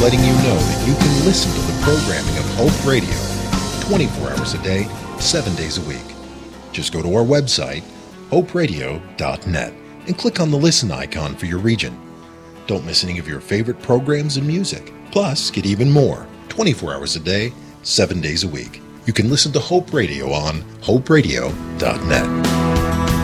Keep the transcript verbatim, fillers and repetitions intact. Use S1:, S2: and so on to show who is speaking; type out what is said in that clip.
S1: letting you know that you can listen to the programming of Hope Radio twenty-four hours a day, seven days a week. Just go to our website, hope radio dot net, and click on the listen icon for your region. Don't miss any of your favorite programs and music. Plus, get even more, twenty-four hours a day, seven days a week. You can listen to Hope Radio on hope radio dot net.